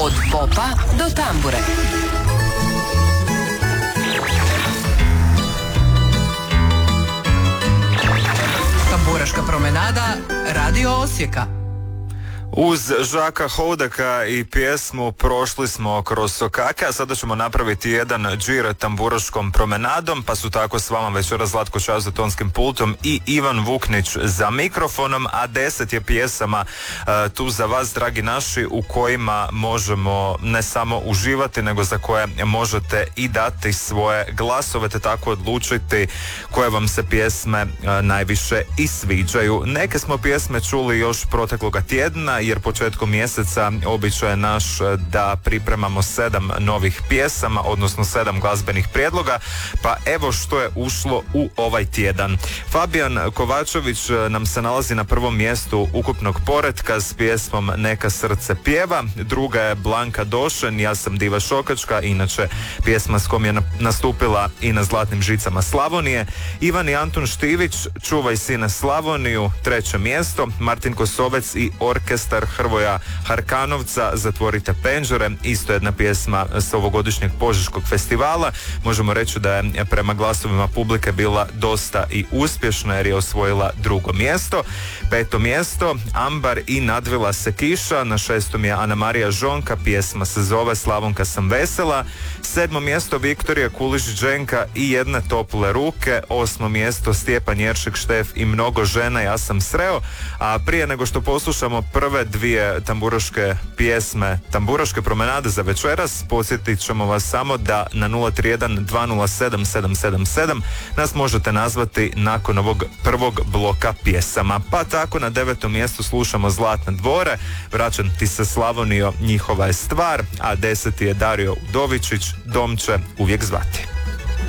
Od popa do tambure. Tamburaška promenada Radio Osijeka. Uz Žaka Houdaka i pjesmu Prošli smo kroz sokake, a sada ćemo napraviti jedan džir tamburaškom promenadom, pa su tako s vama večeras Zlatko Čas za tonskim pultom i Ivan Vuknić za mikrofonom, a 10 je pjesama tu za vas, dragi naši, u kojima možemo ne samo uživati, nego za koje možete i dati svoje glasove, te tako odlučiti koje vam se pjesme najviše i sviđaju. Neke smo pjesme čuli još protekloga tjedna, jer početkom mjeseca običaj je naš da pripremamo 7 novih pjesama, odnosno 7 glazbenih prijedloga, pa evo što je ušlo u ovaj tjedan. Fabijan Kovačević nam se nalazi na prvom mjestu ukupnog poretka s pjesmom Neka srce pjeva, druga je Blanka Došen, Ja sam diva šokačka, inače pjesma s kojom je nastupila i na Zlatnim žicama Slavonije. Ivan i Antun Štivić, Čuvaj sine Slavoniju, treće mjesto. Martin Kosovec i orkestar Hrvoja Harkanovca, Zatvorite penđere, isto jedna pjesma s ovogodišnjeg Požeškog festivala. Možemo reći da je prema glasovima publike bila dosta i uspješna, jer je osvojila drugo mjesto. Peto mjesto, Ambar i Nadvila se kiša, na šestom je Ana Marija Žonka, pjesma se zove Slavonka sam vesela. Sedmo mjesto, Viktorija Kuliš-Đenka i Jedne tople ruke. Osmo mjesto, Stjepan Jeršek Štef i Mnogo žena, Ja sam sreo. A prije nego što poslušamo prve dvije tamburaške pjesme, tamburaške promenade za večeras, podsjetit ćemo vas samo da na 031 207 777 nas možete nazvati nakon ovog prvog bloka pjesama. Pa tako na 9. mjestu slušamo Zlatne dvore, Vraćam ti se Slavonijo, njihova je stvar, a 10. je Dario Udovičić, Dom će uvijek zvati.